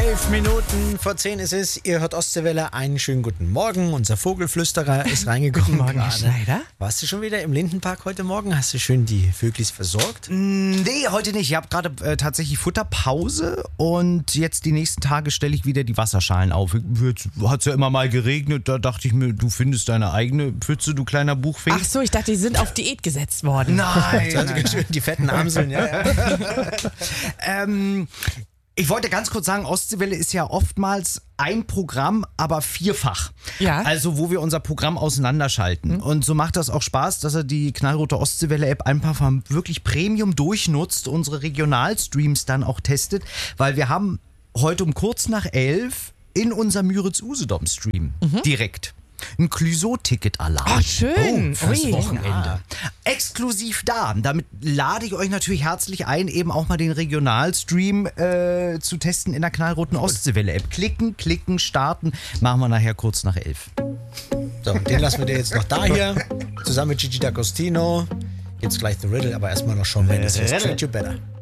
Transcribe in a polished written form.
11:11 ist es. Ihr hört Ostseewelle. Einen schönen guten Morgen. Unser Vogelflüsterer ist reingekommen. Guten Morgen, Herr Schneider. Warst du schon wieder im Lindenpark heute Morgen? Hast du schön die Vöglis versorgt? Nee, heute nicht. Ich habe gerade tatsächlich Futterpause und jetzt die nächsten Tage stelle ich wieder die Wasserschalen auf. Jetzt hat es ja immer mal geregnet, da dachte ich mir, du findest deine eigene Pfütze, du kleiner Buchfink. Ach so, ich dachte, die sind auf Diät gesetzt worden. Nein. Schön die fetten Amseln, ja. Ich wollte ganz kurz sagen, Ostseewelle ist ja oftmals ein Programm, aber vierfach. Ja. Also wo wir unser Programm auseinanderschalten. Und so macht das auch Spaß, dass er die knallrote Ostseewelle-App einfach mal wirklich Premium durchnutzt, unsere Regionalstreams dann auch testet, weil wir haben heute um kurz nach 11 in unser Müritz-Usedom-Stream direkt ein Clouseau-Ticket-Alarm. Ach, schön. Fürs Ui. Wochenende. Ja. Exklusiv da. Damit lade ich euch natürlich herzlich ein, eben auch mal den Regionalstream zu testen in der knallroten Ostseewelle-App. Klicken, starten. Machen wir nachher kurz nach 11. So, den lassen wir dir jetzt noch da hier. Zusammen mit Gigi D'Agostino. Gibt's gleich The Riddle, aber erstmal noch Shawn Mendes. Treat You Better.